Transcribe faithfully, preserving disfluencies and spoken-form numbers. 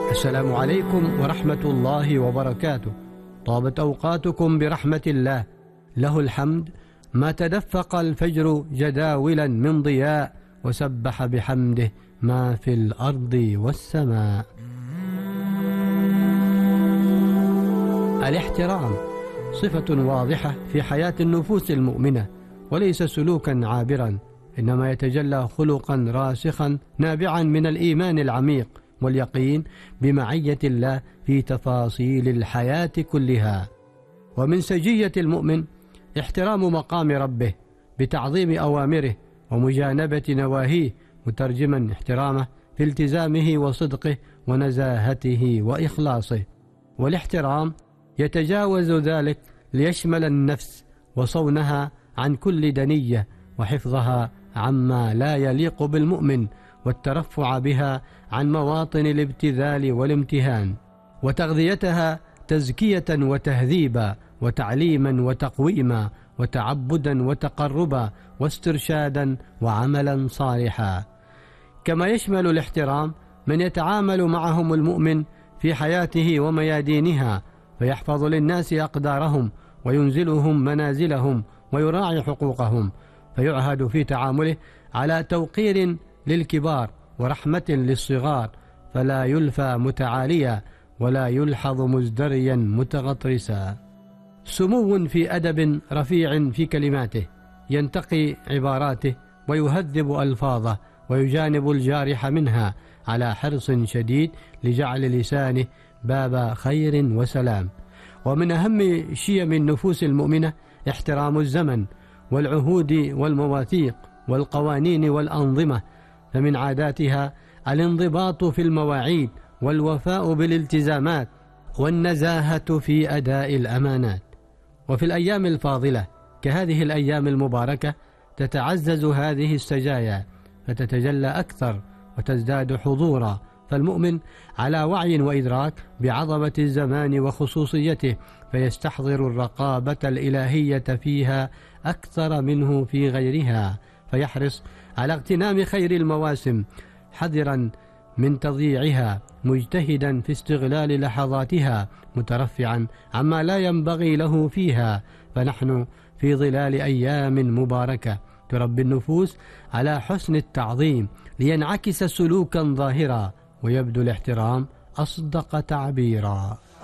السلام عليكم ورحمة الله وبركاته. طابت أوقاتكم برحمة الله، له الحمد ما تدفق الفجر جداولا من ضياء، وسبح بحمده ما في الأرض والسماء. الاحترام صفة واضحة في حياة النفوس المؤمنة، وليس سلوكا عابرا، إنما يتجلى خلقا راسخا نابعا من الإيمان العميق واليقين بمعية الله في تفاصيل الحياة كلها. ومن سجية المؤمن احترام مقام ربه بتعظيم أوامره ومجانبة نواهيه، مترجما احترامه في التزامه وصدقه ونزاهته وإخلاصه. والاحترام يتجاوز ذلك ليشمل النفس وصونها عن كل دنية، وحفظها عما لا يليق بالمؤمن، والترفع بها عن مواطن الابتذال والامتهان، وتغذيتها تزكية وتهذيبا وتعليما وتقويما وتعبدا وتقربا واسترشادا وعملا صالحا. كما يشمل الاحترام من يتعامل معهم المؤمن في حياته وميادينها، فيحفظ للناس أقدارهم وينزلهم منازلهم ويراعي حقوقهم، فيعهد في تعامله على توقير للكبار ورحمة للصغار، فلا يلفى متعاليا ولا يلحظ مزدريا متغطرسا. سمو في أدب رفيع في كلماته، ينتقي عباراته ويهذب ألفاظه ويجانب الجارح منها، على حرص شديد لجعل لسانه باب خير وسلام. ومن أهم شيم النفوس المؤمنة احترام الزمن والعهود والمواثيق والقوانين والأنظمة، فمن عاداتها الانضباط في المواعيد والوفاء بالالتزامات والنزاهة في أداء الأمانات. وفي الأيام الفاضلة كهذه الأيام المباركة تتعزز هذه السجايا فتتجلى أكثر وتزداد حضورا، فالمؤمن على وعي وإدراك بعظمة الزمان وخصوصيته، فيستحضر الرقابة الإلهية فيها أكثر منه في غيرها، فيحرص على اغتنام خير المواسم حذرا من تضييعها، مجتهدا في استغلال لحظاتها، مترفعا عما لا ينبغي له فيها. فنحن في ظلال أيام مباركة تربي النفوس على حسن التعظيم، لينعكس سلوكا ظاهرا ويبدو الاحترام أصدق تعبيرا.